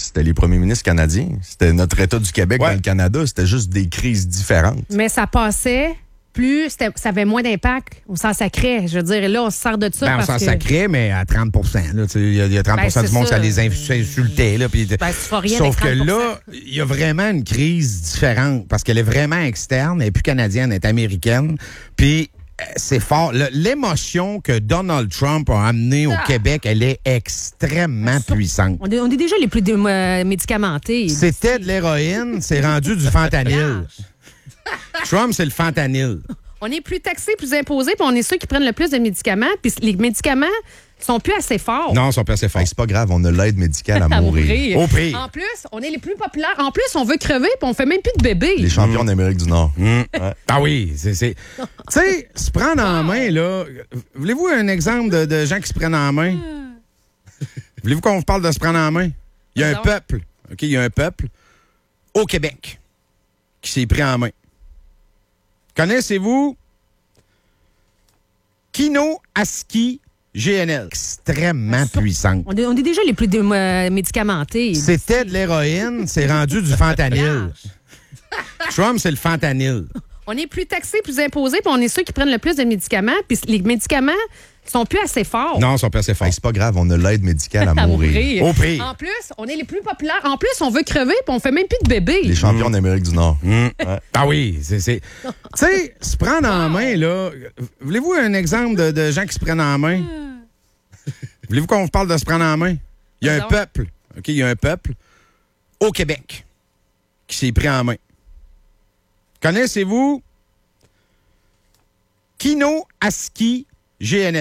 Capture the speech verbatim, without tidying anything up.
c'était les premiers ministres canadiens. C'était notre État du Québec Ouais. dans le Canada. C'était juste des crises différentes. Mais ça passait, plus c'était- ça avait moins d'impact. On s'en sacrait. Je veux dire, là, on se sert de ça. Ben, on parce s'en que... sacrait, mais à trente pour cent. là, tu sais, Il y, a- il y a trente pour cent Ben, du monde, c'est ça ça. les ins- insultait. Là, puis- Ben, tu feras rien Sauf que avec trente pour cent. là, il y a vraiment une crise différente parce qu'elle est vraiment externe. Elle n'est plus canadienne, elle est américaine. Puis euh, c'est fort. Le- L'émotion que Donald Trump a amenée au Ah. Québec, elle est extrêmement puissante. On est, on est déjà les plus dé- euh, médicamentés. C'était de l'héroïne, c'est rendu du fentanyl. Trump, c'est le fentanyl. On est plus taxés, plus imposés, puis on est ceux qui prennent le plus de médicaments. Puis les médicaments sont plus assez forts. Non, ils sont pas assez forts. Fait que c'est pas grave, on a l'aide médicale à, À mourir. mourir. Au prix. En plus, on est les plus populaires. En plus, on veut crever, puis on fait même plus de bébés. Les champions d'Amérique du Nord. Ouais. Ah oui, c'est. c'est- Tu sais, se prendre en main, là. Voulez-vous un exemple de, de gens qui se prennent en main? Voulez-vous qu'on vous parle de se prendre en main? Il y a un Non. peuple, OK? Il y a un peuple au Québec qui s'est pris en main. Connaissez-vous Kino Aski G N L? Extrêmement puissante. On est, on est déjà les plus dé- euh, médicamentés. C'était de l'héroïne, c'est rendu du fentanyl. Trump, c'est le fentanyl. On est plus taxés, plus imposés, puis on est ceux qui prennent le plus de médicaments. Puis les médicaments sont plus assez forts. Non, ils sont pas assez forts. Fait que c'est pas grave, on a l'aide médicale à, À mourir. mourir. Au prix. En plus, on est les plus populaires. En plus, on veut crever, puis on fait même plus de bébés. Les champions d'Amérique du Nord. Ouais. Ah oui, c'est. c'est- Tu sais, se prendre en main, là. Voulez-vous un exemple de, de gens qui se prennent en main? Voulez-vous qu'on vous parle de se prendre en main? Il y a un Non. peuple, OK? Il y a un peuple au Québec qui s'est pris en main. Connaissez-vous Kino Aski G N L?